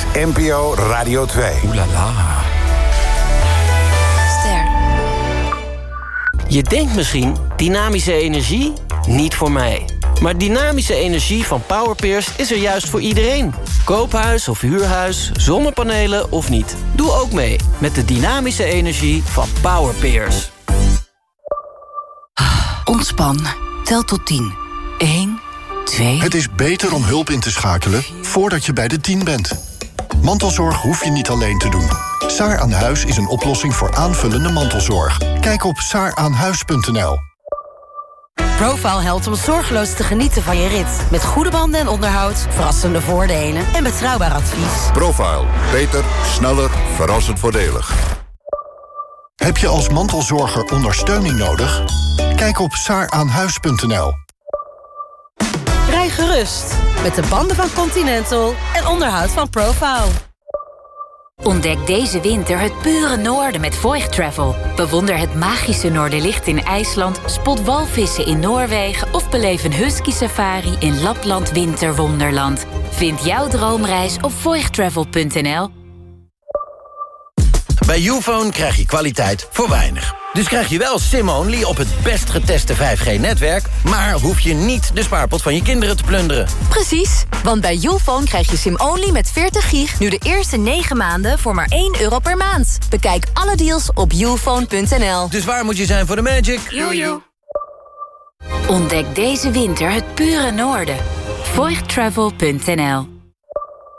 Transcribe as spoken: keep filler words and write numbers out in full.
N P O Radio twee. Oeh la la. Ster. Je denkt misschien, dynamische energie? Niet voor mij. Maar dynamische energie van Powerpeers is er juist voor iedereen. Koophuis of huurhuis, zonnepanelen of niet. Doe ook mee met de dynamische energie van Powerpeers. Ontspan. Tel tot tien. één, twee... Het is beter om hulp in te schakelen voordat je bij de tien bent. Mantelzorg hoef je niet alleen te doen. Saar aan Huis is een oplossing voor aanvullende mantelzorg. Kijk op saar aan huis punt n l. Profile helpt om zorgeloos te genieten van je rit. Met goede banden en onderhoud, verrassende voordelen en betrouwbaar advies. Profile. Beter, sneller, verrassend voordelig. Heb je als mantelzorger ondersteuning nodig? Kijk op saar aan huis punt n l. Rij gerust met de banden van Continental en onderhoud van Profile. Ontdek deze winter het pure noorden met Voigt Travel. Bewonder het magische Noorderlicht in IJsland, spot walvissen in Noorwegen of beleef een husky safari in Lapland Winterwonderland. Vind jouw droomreis op voigt travel punt n l. Bij Youfone krijg je kwaliteit voor weinig. Dus krijg je wel SIM-only op het best geteste vijf G-netwerk... maar hoef je niet de spaarpot van je kinderen te plunderen. Precies, want bij Youfone krijg je SIM-only met veertig gig... nu de eerste negen maanden voor maar één euro per maand. Bekijk alle deals op youfone punt n l. Dus waar moet je zijn voor de magic? Jojo. Ontdek deze winter het pure noorden. voigt travel punt n l